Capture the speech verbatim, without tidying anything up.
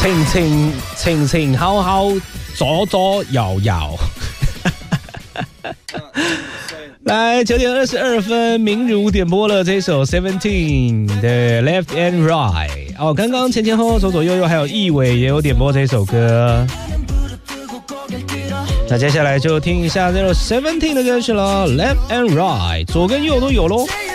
前前前前後後左左搖搖。来，九点二十二分，明如点播了这首 Seventeen 的 Left and Right。哦，刚刚前前后后左左右右，还有易伟也有点播这首歌。那接下来就听一下这首 Seventeen 的歌曲了 ，Left and Right， 左跟右都有咯。